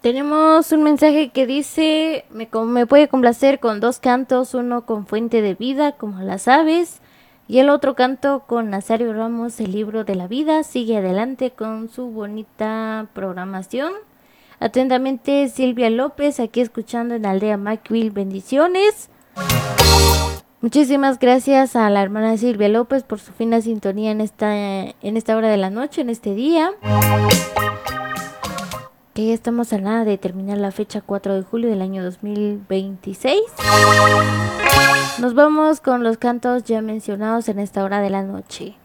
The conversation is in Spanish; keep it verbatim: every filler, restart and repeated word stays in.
Tenemos un mensaje que dice, me, me puede complacer con dos cantos, uno con Fuente de Vida, como las aves, y el otro canto con Nazario Ramos, El Libro de la Vida. Sigue adelante con su bonita programación. Atentamente, Silvia López, aquí escuchando en Aldea Macville. Bendiciones. Muchísimas gracias a la hermana Silvia López por su fina sintonía en esta, en esta hora de la noche, en este día. Que ya estamos a nada de terminar la fecha cuatro de julio del año dos mil veintiséis. Nos vamos con los cantos ya mencionados en esta hora de la noche.